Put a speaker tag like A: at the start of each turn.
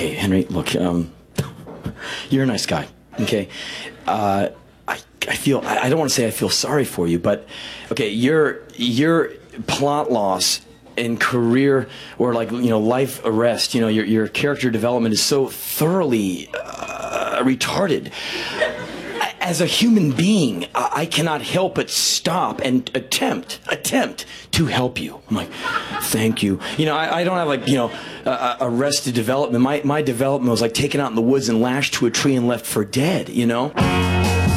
A: Okay, Henry, look, you're a nice guy, okay? I feel, I don't want to say I feel sorry for you, but, okay, your plot loss and career, or like, you know, life arrest, you know, your character development is so thoroughly retarded. As a human being, I cannot help but stop and attempt to help you. I'm like, thank you. You know, I don't have, like, you know, arrested development. My development was like taken out in the woods and lashed to a tree and left for dead, you know?